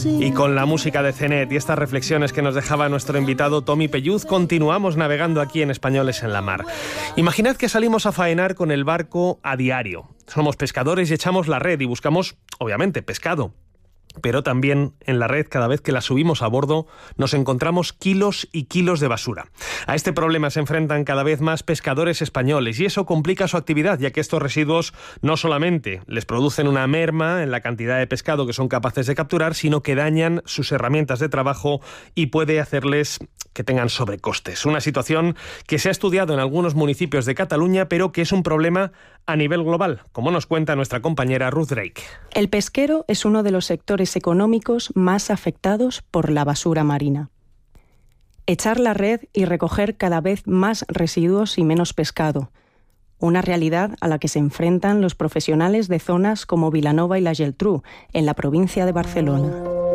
Y con la música de Cenet y estas reflexiones que nos dejaba nuestro invitado Tommy Pelluz, continuamos navegando aquí en Españoles en la Mar. Imaginad que salimos a faenar con el barco a diario. Somos pescadores y echamos la red y buscamos, obviamente, pescado. Pero también en la red, cada vez que la subimos a bordo, nos encontramos kilos y kilos de basura. A este problema se enfrentan cada vez más pescadores españoles y eso complica su actividad, ya que estos residuos no solamente les producen una merma en la cantidad de pescado que son capaces de capturar, sino que dañan sus herramientas de trabajo y puede hacerles que tengan sobrecostes. Una situación que se ha estudiado en algunos municipios de Cataluña, pero que es un problema a nivel global, como nos cuenta nuestra compañera Ruth Drake. El pesquero es uno de los sectores económicos más afectados por la basura marina. Echar la red y recoger cada vez más residuos y menos pescado. Una realidad a la que se enfrentan los profesionales de zonas como Vilanova y la Geltrú, en la provincia de Barcelona.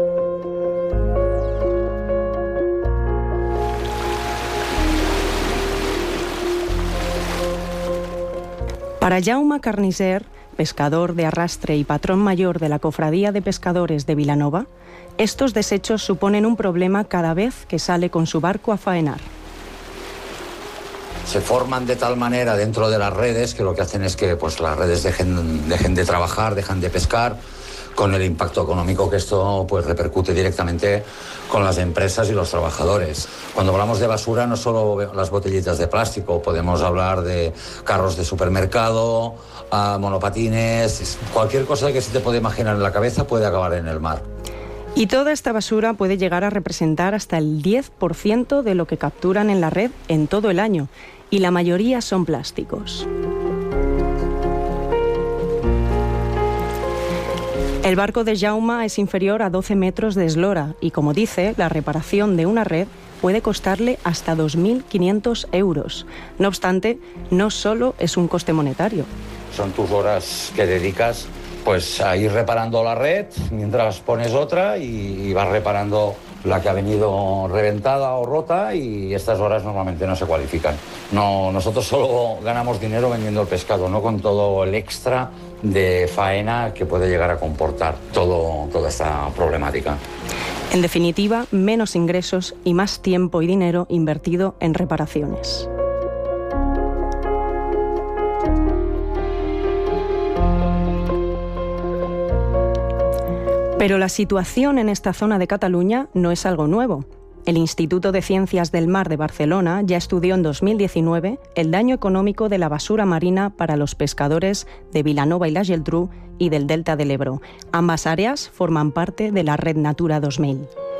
Para Jaume Carnisser, pescador de arrastre y patrón mayor de la Cofradía de Pescadores de Vilanova, estos desechos suponen un problema cada vez que sale con su barco a faenar. Se forman de tal manera dentro de las redes que lo que hacen es que pues, las redes dejen de trabajar, dejan de pescar, con el impacto económico que esto pues, repercute directamente con las empresas y los trabajadores. Cuando hablamos de basura, no solo las botellitas de plástico, podemos hablar de carros de supermercado, monopatines, cualquier cosa que se te puede imaginar en la cabeza puede acabar en el mar. Y toda esta basura puede llegar a representar hasta el 10% de lo que capturan en la red en todo el año, y la mayoría son plásticos. El barco de Jaume es inferior a 12 metros de eslora y, como dice, la reparación de una red puede costarle hasta 2.500 euros. No obstante, no solo es un coste monetario. Son tus horas que dedicas pues, a ir reparando la red mientras pones otra y vas reparando la que ha venido reventada o rota, y estas horas normalmente no se cualifican. No, nosotros solo ganamos dinero vendiendo el pescado, no con todo el extra de faena que puede llegar a comportar toda esta problemática. En definitiva, menos ingresos y más tiempo y dinero invertido en reparaciones. Pero la situación en esta zona de Cataluña no es algo nuevo. El Instituto de Ciencias del Mar de Barcelona ya estudió en 2019 el daño económico de la basura marina para los pescadores de Vilanova y la Geltrú y del Delta del Ebro. Ambas áreas forman parte de la Red Natura 2000.